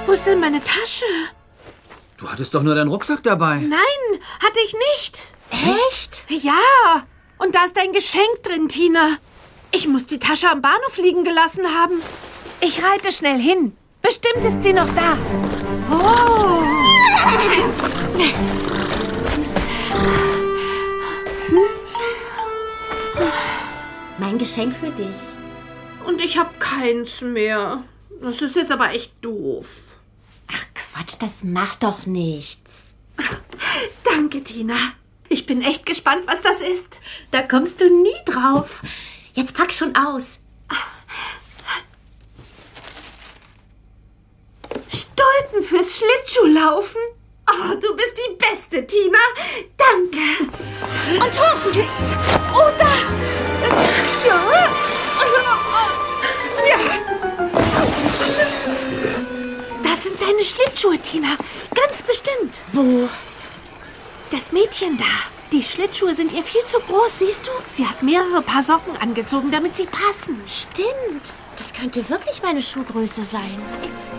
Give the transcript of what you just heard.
Wo ist denn meine Tasche? Du hattest doch nur deinen Rucksack dabei. Nein, hatte ich nicht. Echt? Ja, und da ist ein Geschenk drin, Tina. Ich muss die Tasche am Bahnhof liegen gelassen haben. Ich reite schnell hin. Bestimmt ist sie noch da. Oh. Mein Geschenk für dich. Und ich habe keins mehr. Das ist jetzt aber echt doof. Ach Quatsch, das macht doch nichts. Danke, Tina. Ich bin echt gespannt, was das ist. Da kommst du nie drauf. Jetzt pack schon aus. Stulpen fürs Schlittschuhlaufen. Oh, du bist die Beste, Tina. Danke. Und hoch. Oh, da. Ja. Das sind deine Schlittschuhe, Tina. Ganz bestimmt. Wo? Das Mädchen da. Die Schlittschuhe sind ihr viel zu groß, siehst du? Sie hat mehrere Paar Socken angezogen, damit sie passen. Stimmt. Das könnte wirklich meine Schuhgröße sein.